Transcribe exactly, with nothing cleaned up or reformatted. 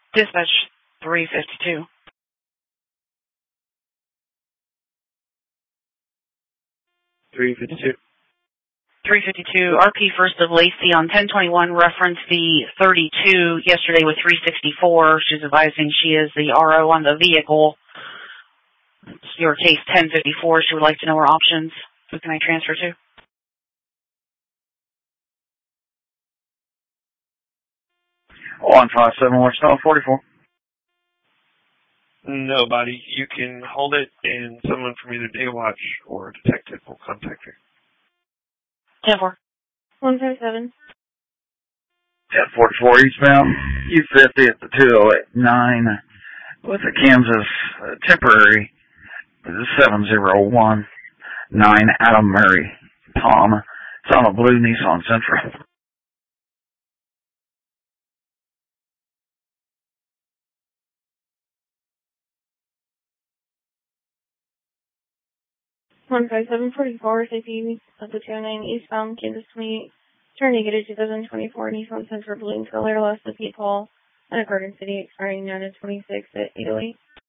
Dispatch three fifty-two. three fifty-two. three fifty-two. R P First of Lacey on ten twenty-one referenced the thirty-two yesterday with three sixty-four. She's advising she is the R O on the vehicle. It's your case ten fifty-four. She would like to know her options. Who can I transfer to? one five seven West Hill forty-four. Nobody. You can hold it, and someone from either Day Watch or detective will contact you. ten four. one five seven. ten forty-four eastbound, U fifty at the two oh eight nine with the Kansas uh, temporary seven zero one nine Adam Mary Tom. It's on a blue Nissan Sentra. one five seven forty-four, safety of the two oh nine eastbound, Kansas twenty-eight. Turn negative two thousand twenty-four Nissan Sentra blue color, less the peat hole, and a Garden City expiring nine of twenty-six at eight oh eight.